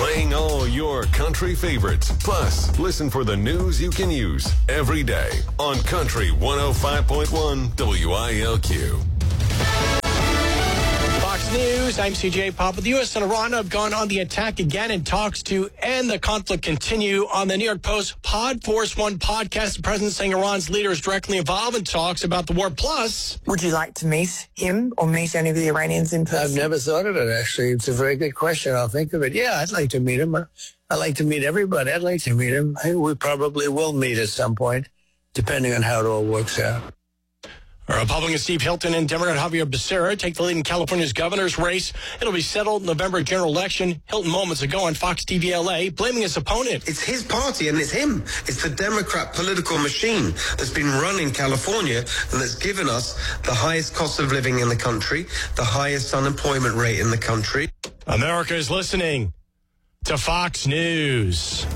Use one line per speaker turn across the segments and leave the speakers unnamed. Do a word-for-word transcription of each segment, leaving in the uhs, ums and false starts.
Playing all your country favorites. Plus, listen for the news you can use every day on Country one oh five point one W I L Q.
Fox News, I'm C J Pop. The U S and Iran have gone on the attack again in talks to end the conflict continue. On the New York Post Pod Force One podcast, the president saying Iran's leader is directly involved in talks about the war. Plus,
would you like to meet him or meet any of the Iranians in person?
I've never thought of it, actually. It's a very good question. I'll think of it. Yeah, I'd like to meet him. I'd like to meet everybody. I'd like to meet him. We probably will meet at some point, depending on how it all works out.
Republican Steve Hilton and Democrat Javier Becerra take the lead in California's governor's race. It'll be settled in November general election. Hilton moments ago on Fox T V L A blaming his opponent.
It's his party and it's him. It's the Democrat political machine that's been running California and that's given us the highest cost of living in the country, the highest unemployment rate in the country.
America is listening to Fox News.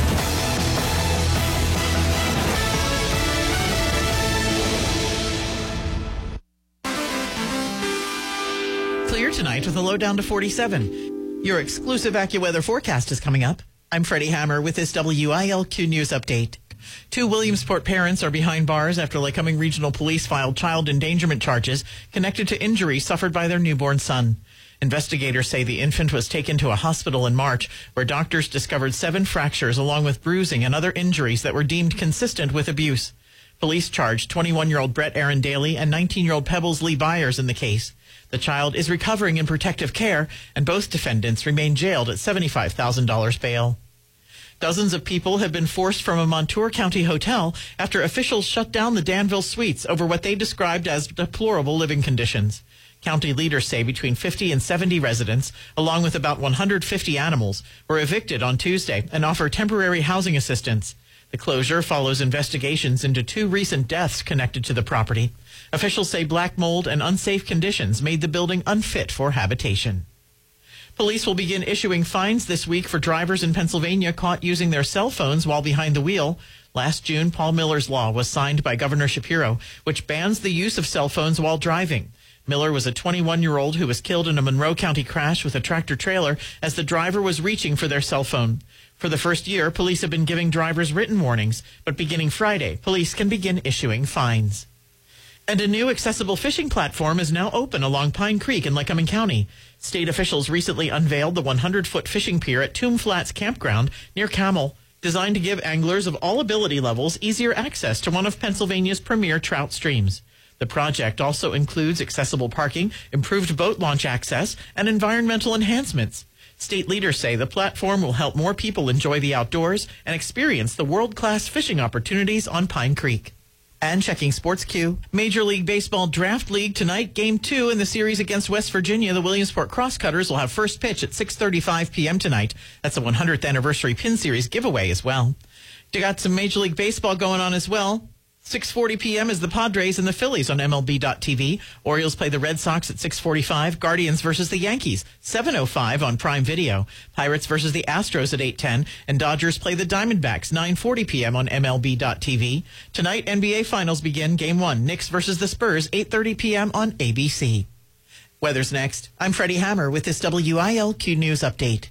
Clear tonight with a low down to forty-seven. Your exclusive AccuWeather forecast is coming up. I'm Freddie Hammer with this W I L Q News update. Two Williamsport parents are behind bars after Lycoming Regional Police filed child endangerment charges connected to injuries suffered by their newborn son. Investigators say the infant was taken to a hospital in March where doctors discovered seven fractures along with bruising and other injuries that were deemed consistent with abuse. Police charged twenty-one-year-old Brett Aaron Daly and nineteen-year-old Pebbles Lee Byers in the case. The child is recovering in protective care, and both defendants remain jailed at seventy-five thousand dollars bail. Dozens of people have been forced from a Montour County hotel after officials shut down the Danville Suites over what they described as deplorable living conditions. County leaders say between fifty and seventy residents, along with about one hundred fifty animals, were evicted on Tuesday and offer temporary housing assistance. The closure follows investigations into two recent deaths connected to the property. Officials say black mold and unsafe conditions made the building unfit for habitation. Police will begin issuing fines this week for drivers in Pennsylvania caught using their cell phones while behind the wheel. Last June, Paul Miller's law was signed by Governor Shapiro, which bans the use of cell phones while driving. Miller was a twenty-one-year-old who was killed in a Monroe County crash with a tractor-trailer as the driver was reaching for their cell phone. For the first year, police have been giving drivers written warnings, but beginning Friday, police can begin issuing fines. And a new accessible fishing platform is now open along Pine Creek in Lycoming County. State officials recently unveiled the one hundred foot fishing pier at Tomb Flats Campground near Camel, designed to give anglers of all ability levels easier access to one of Pennsylvania's premier trout streams. The project also includes accessible parking, improved boat launch access, and environmental enhancements. State leaders say the platform will help more people enjoy the outdoors and experience the world-class fishing opportunities on Pine Creek. And checking Sports Q, Major League Baseball Draft League tonight, Game two in the series against West Virginia. The Williamsport Crosscutters will have first pitch at six thirty-five p.m. tonight. That's a one hundredth anniversary Pin Series giveaway as well. You got some Major League Baseball going on as well. six forty p.m. is the Padres and the Phillies on M L B dot T V. Orioles play the Red Sox at six forty-five. Guardians versus the Yankees, seven oh five on Prime Video. Pirates versus the Astros at eight ten. And Dodgers play the Diamondbacks, nine forty p.m. on M L B dot T V. Tonight, N B A Finals begin. Game one, Knicks versus the Spurs, eight thirty p.m. on A B C. Weather's next. I'm Freddie Hammer with this W I L Q News Update.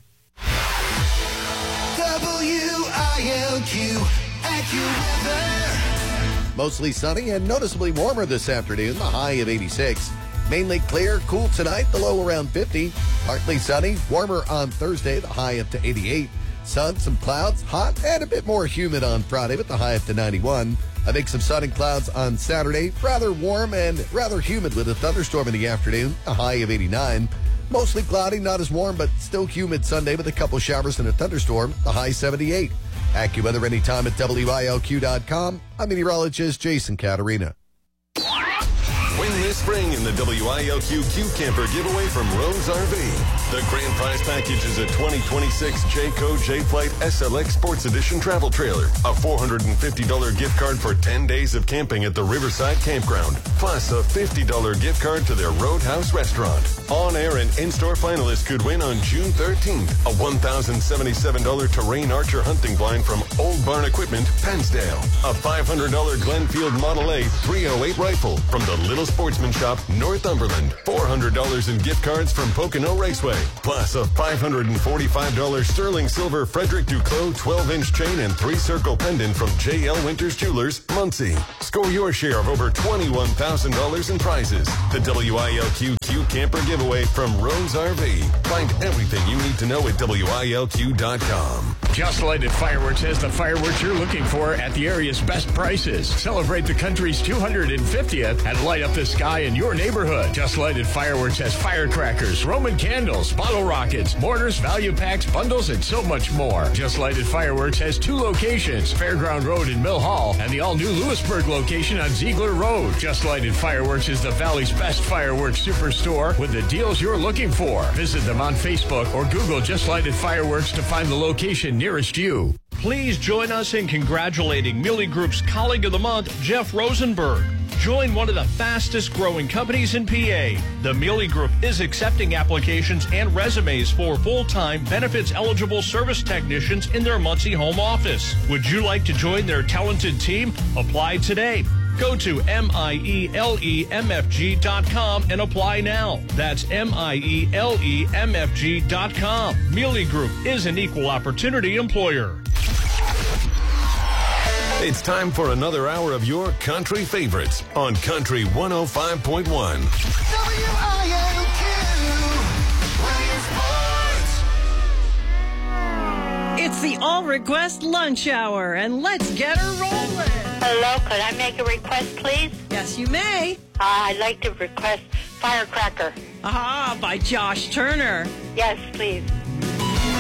W I L Q AccuWeather.
Mostly sunny and noticeably warmer this afternoon, the high of eighty-six. Mainly clear, cool tonight, the low around fifty. Partly sunny, warmer on Thursday, the high up to eighty-eight. Sun, some clouds, hot, and a bit more humid on Friday, with the high up to ninety-one. A mix of sun and clouds on Saturday, rather warm and rather humid with a thunderstorm in the afternoon, a high of eighty-nine. Mostly cloudy, not as warm, but still humid Sunday with a couple showers and a thunderstorm, the high seventy-eight. AccuWeather anytime at W I L Q dot com. I'm meteorologist Jason Caterina.
Win this spring in the W I L Q Q Camper giveaway from Rose R V. The grand prize package is a twenty twenty-six Jayco J-Flight S L X Sports Edition travel trailer, a four hundred fifty dollars gift card for ten days of camping at the Riverside Campground, plus a fifty dollars gift card to their Roadhouse restaurant. On-air and in-store finalists could win on June thirteenth a one thousand seventy-seven dollars Terrain Archer hunting blind from Old Barn Equipment, Pennsdale, a five hundred dollars Glenfield Model A three oh eight rifle from the Little Sport Sportsman Shop, Northumberland. four hundred dollars in gift cards from Pocono Raceway. Plus a five hundred forty-five dollars sterling silver Frederick Duclos twelve-inch chain and three-circle pendant from J L Winters Jewelers, Muncie. Score your share of over twenty-one thousand dollars in prizes. The W I L Q Q Camper Giveaway from Rose R V. Find everything you need to know at W I L Q dot com.
Just Lighted Fireworks has the fireworks you're looking for at the area's best prices. Celebrate the country's two hundred fiftieth and light up the sky in your neighborhood. Just Lighted Fireworks has firecrackers, Roman candles, bottle rockets, mortars, value packs, bundles, and so much more. Just Lighted Fireworks has two locations, Fairground Road in Mill Hall and the all-new Lewisburg location on Ziegler Road. Just Lighted Fireworks is the Valley's best fireworks superstore with the deals you're looking for. Visit them on Facebook or Google Just Lighted Fireworks to find the location nearest you.
Please join us in congratulating Mealy Group's Colleague of the Month, Jeff Rosenberg. Join one of the fastest growing companies in P A. The Mealy Group is accepting applications and resumes for full-time benefits-eligible service technicians in their Muncie home office. Would you like to join their talented team? Apply today. Go to M I E L E M F G dot com and apply now. That's M I E L E M F G dot com. Mealy Group is an equal opportunity employer.
It's time for another hour of your country favorites on Country one oh five point one.
W I L Q,
It's the All Request Lunch Hour, and let's get her rolling.
Hello, could I make a request, please?
Yes, you may.
Uh, I'd like to request Firecracker.
Aha, by Josh Turner.
Yes, please.